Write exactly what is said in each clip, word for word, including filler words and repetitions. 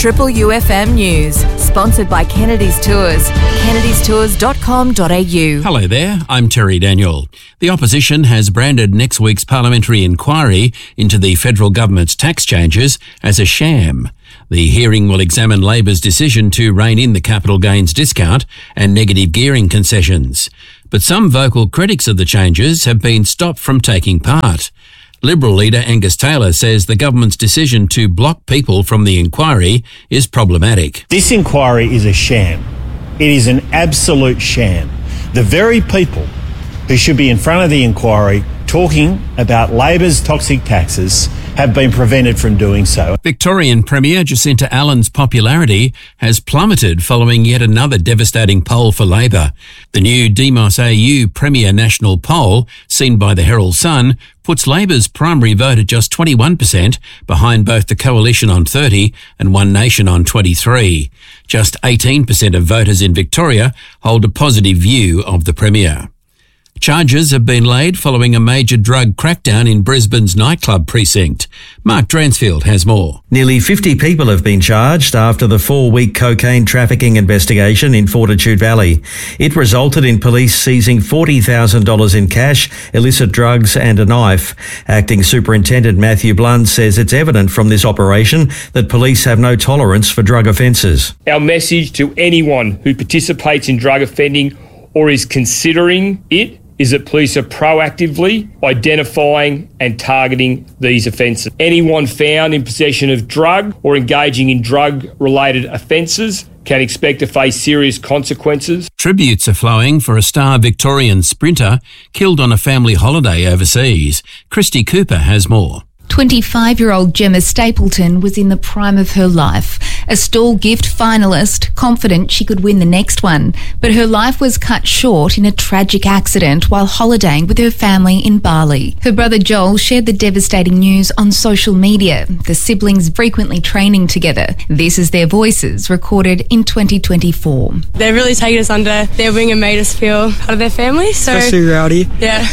Triple U F M News, sponsored by Kennedy's Tours. kennedys tours dot com dot a u. Hello there, I'm Terry Daniel. The opposition has branded next week's parliamentary inquiry into the federal government's tax changes as a sham. The hearing will examine Labor's decision to rein in the capital gains discount and negative gearing concessions. But some vocal critics of the changes have been stopped from taking part. Liberal leader Angus Taylor says the government's decision to block people from the inquiry is problematic. This inquiry is a sham. It is an absolute sham. The very people who should be in front of the inquiry talking about Labor's toxic taxes have been prevented from doing so. Victorian Premier Jacinta Allen's popularity has plummeted following yet another devastating poll for Labor. The new Demos A U Premier National Poll, seen by the Herald Sun, puts Labor's primary vote at just twenty-one percent, behind both the Coalition on thirty and One Nation on twenty-three. Just eighteen percent of voters in Victoria hold a positive view of the Premier. Charges have been laid following a major drug crackdown in Brisbane's nightclub precinct. Mark Dransfield has more. Nearly fifty people have been charged after the four-week cocaine trafficking investigation in Fortitude Valley. It resulted in police seizing forty thousand dollars in cash, illicit drugs and a knife. Acting Superintendent Matthew Blunt says it's evident from this operation that police have no tolerance for drug offences. Our message to anyone who participates in drug offending or is considering it is that police are proactively identifying and targeting these offences. Anyone found in possession of drug or engaging in drug-related offences can expect to face serious consequences. Tributes are flowing for a star Victorian sprinter killed on a family holiday overseas. Christy Cooper has more. twenty-five-year-old Gemma Stapleton was in the prime of her life, a Stall gift finalist, confident she could win the next one. But her life was cut short in a tragic accident while holidaying with her family in Bali. Her brother Joel shared the devastating news on social media, the siblings frequently training together. This is their voices recorded in twenty twenty-four. They've really taken us under their wing and made us feel part of their family. So, especially Rowdy. Yeah.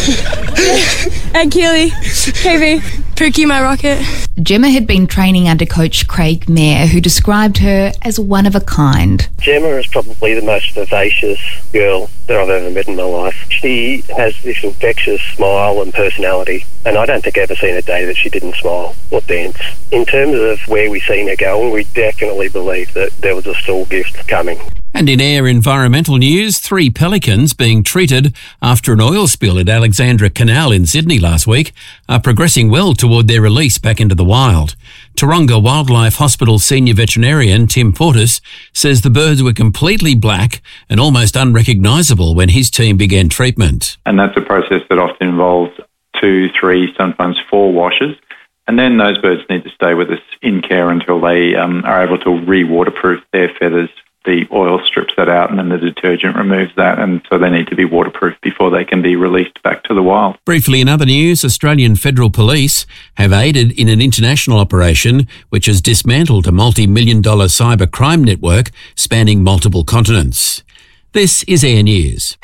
And Keely, K V. Pookie, my rocket. Gemma had been training under coach Craig Mayer, who described her as one of a kind. Gemma is probably the most vivacious girl that I've ever met in my life. She has this infectious smile and personality, and I don't think I've ever seen a day that she didn't smile or dance. In terms of where we've seen her going, we definitely believe that there was a Stall gift coming. And in air environmental news, three pelicans being treated after an oil spill at Alexandra Canal in Sydney last week are progressing well toward their release back into the wild. Taronga Wildlife Hospital senior veterinarian Tim Portis says the birds were completely black and almost unrecognisable when his team began treatment. And that's a process that often involves two, three, sometimes four washes. And then those birds need to stay with us in care until they um, are able to re-waterproof their feathers. The oil strips that out and then the detergent removes that, and so they need to be waterproof before they can be released back to the wild. Briefly, in other news, Australian Federal Police have aided in an international operation which has dismantled a multi-million dollar cyber crime network spanning multiple continents. This is Air News.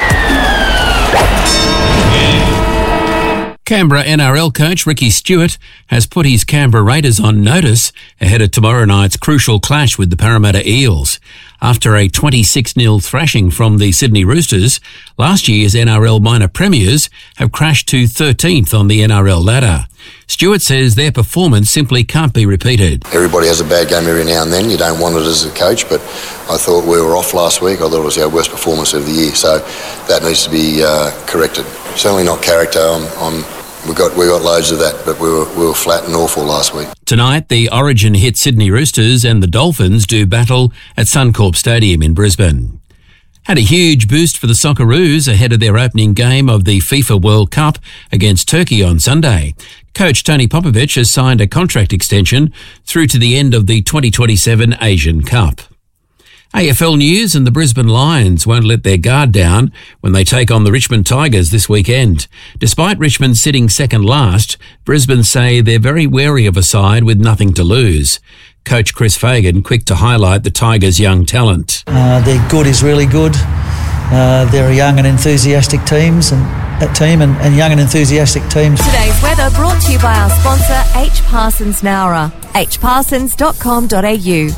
Canberra N R L coach Ricky Stewart has put his Canberra Raiders on notice ahead of tomorrow night's crucial clash with the Parramatta Eels. After a twenty-six nil thrashing from the Sydney Roosters, last year's N R L minor premiers have crashed to thirteenth on the N R L ladder. Stewart says their performance simply can't be repeated. Everybody has a bad game every now and then. You don't want it as a coach, but I thought we were off last week. I thought it was our worst performance of the year, so that needs to be uh, corrected. Certainly not character. I'm, I'm We got we got loads of that, but we were we were flat and awful last week. Tonight, the Origin hit Sydney Roosters and the Dolphins do battle at Suncorp Stadium in Brisbane. Had a huge boost for the Socceroos ahead of their opening game of the FIFA World Cup against Turkey on Sunday. Coach Tony Popovic has signed a contract extension through to the end of the twenty twenty-seven Asian Cup. A F L News and the Brisbane Lions won't let their guard down when they take on the Richmond Tigers this weekend. Despite Richmond sitting second last, Brisbane say they're very wary of a side with nothing to lose. Coach Chris Fagan quick to highlight the Tigers' young talent. Uh, their good is really good. Uh, they're a young and enthusiastic teams and that team and, and young and enthusiastic teams. Today's weather brought to you by our sponsor H Parsons Nowra, h parsons dot com dot a u.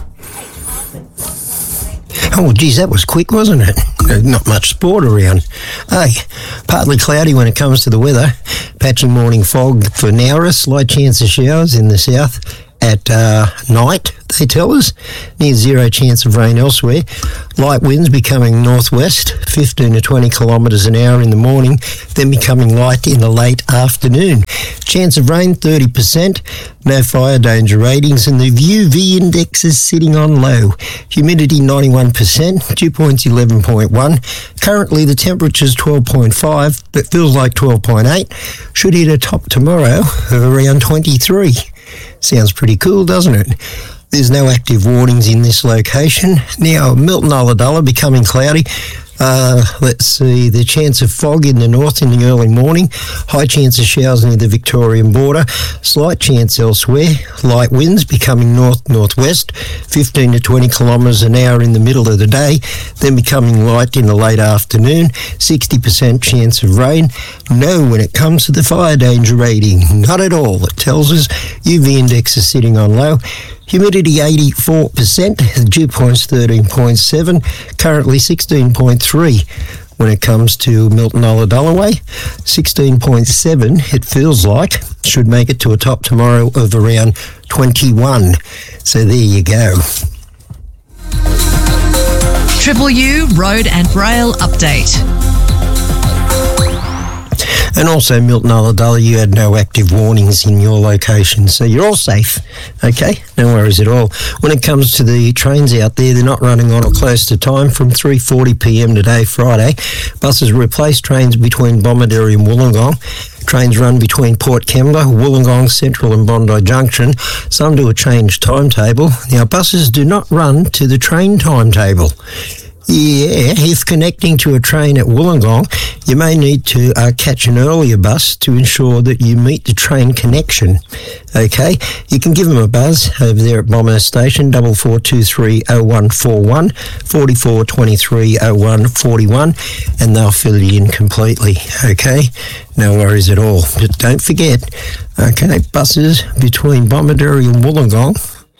Oh, geez, that was quick, wasn't it? Not much sport around. Hey, partly cloudy when it comes to the weather. Patchy morning fog for Nowra, slight chance of showers in the south at uh, night, they tell us. Near zero chance of rain elsewhere. Light winds becoming northwest, fifteen to twenty kilometres an hour in the morning, then becoming light in the late afternoon. Chance of rain, thirty percent. No fire danger ratings, and the U V index is sitting on low. Humidity, ninety-one percent. Dew point's eleven point one. Currently, the temperature's twelve point five, but feels like twelve point eight. Should hit a top tomorrow of around twenty-three. Sounds pretty cool, doesn't it? There's no active warnings in this location. Now, Milton Ulladulla becoming cloudy. Uh, let's see, the chance of fog in the north in the early morning. High chance of showers near the Victorian border. Slight chance elsewhere. Light winds becoming north-northwest. fifteen to twenty kilometres an hour in the middle of the day. Then becoming light in the late afternoon. sixty percent chance of rain. No when it comes to the fire danger rating. Not at all. It tells us U V index is sitting on low. Humidity eighty-four percent, the dew point's thirteen point seven, currently sixteen point three. When it comes to Milton Ulladulla way, sixteen point seven it feels like. Should make it to a top tomorrow of around twenty-one. So there you go. Triple U Road and Rail Update. And also, Milton Ulladulla, you had no active warnings in your location, so you're all safe, okay? No worries at all. When it comes to the trains out there, they're not running on or close to time from three forty p m today, Friday. Buses replace trains between Bomaderry and Wollongong. Trains run between Port Kembla, Wollongong Central and Bondi Junction. Some do a changed timetable. Now, buses do not run to the train timetable. Yeah, if connecting to a train at Wollongong, you may need to uh, catch an earlier bus to ensure that you meet the train connection. Okay, you can give them a buzz over there at Bomber Station, double four two three oh one four one, forty-four twenty-three oh one forty-one, and they'll fill you in completely. Okay, no worries at all. But don't forget, okay, buses between Bomaderry and Wollongong,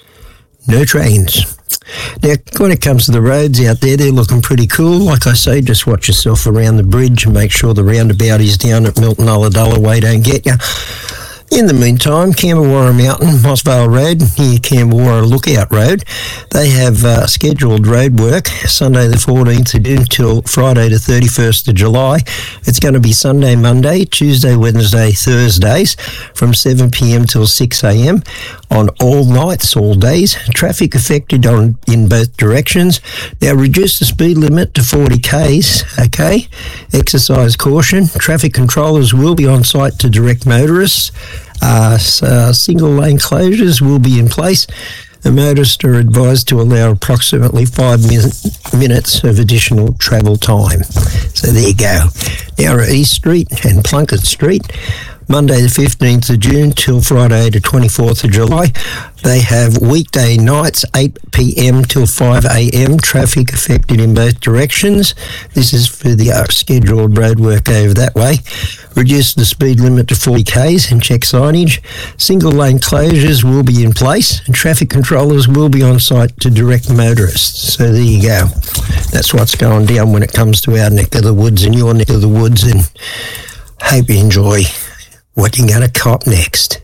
no trains. Now, when it comes to the roads out there, they're looking pretty cool. Like I say, just watch yourself around the bridge and make sure the roundabout is down at Milton Ulladulla way don't get you. In the meantime, Camberwarra Mountain, Moss Vale Road, near Camberwarra Lookout Road, they have uh, scheduled road work Sunday the fourteenth of June till Friday the thirty-first of July. It's going to be Sunday, Monday, Tuesday, Wednesday, Thursdays from seven p m till six a m on all nights, all days. Traffic affected on in both directions. Now, reduce the speed limit to forty k's, okay? Exercise caution. Traffic controllers will be on site to direct motorists. Uh, so, uh, single lane closures will be in place. The motorists are advised to allow approximately five min- minutes of additional travel time. So there you go. Nowra East Street and Plunkett Street, Monday the fifteenth of June till Friday the twenty-fourth of July. They have weekday nights, eight p m till five a m, traffic affected in both directions. This is for the uh, scheduled road work over that way. Reduce the speed limit to forty k's and check signage. Single lane closures will be in place and traffic controllers will be on site to direct motorists. So there you go. That's what's going down when it comes to our neck of the woods and your neck of the woods, and hope you enjoy what you're going to cop next.